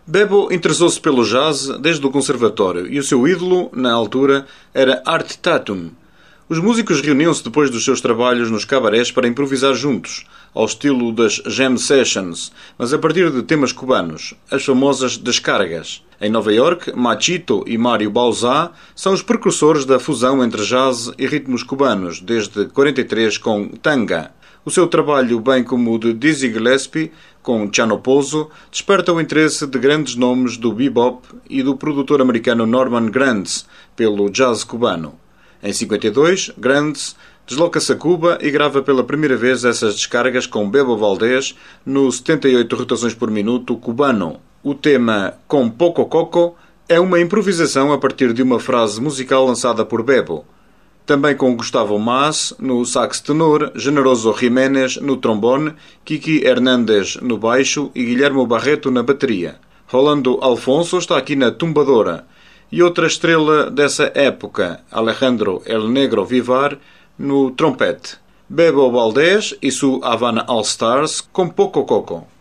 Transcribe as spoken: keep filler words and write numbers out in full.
Bebo interessou-se pelo jazz desde o conservatório e o seu ídolo, na altura, era Art Tatum. Os músicos reuniam-se depois dos seus trabalhos nos cabarés para improvisar juntos, ao estilo das jam sessions, mas a partir de temas cubanos, as famosas descargas. Em Nova York, Machito e Mário Bauzá são os precursores da fusão entre jazz e ritmos cubanos, desde quarenta e três com Tanga. O seu trabalho, bem como o de Dizzy Gillespie, com Chano Pozo, desperta o interesse de grandes nomes do bebop e do produtor americano Norman Granz pelo jazz cubano. Em cinquenta e dois, Granz desloca-se a Cuba e grava pela primeira vez essas descargas com Bebo Valdés no setenta e oito rotações por minuto cubano. O tema Com Poco Coco é uma improvisação a partir de uma frase musical lançada por Bebo. Também com Gustavo Mas no sax tenor, Generoso Jiménez no trombone, Kiki Hernández no baixo e Guilherme Barreto na bateria. Rolando Alfonso está aqui na tumbadora. E outra estrela dessa época, Alejandro El Negro Vivar, no trompete. Bebo Valdés e sua Havana All Stars com Poco Coco.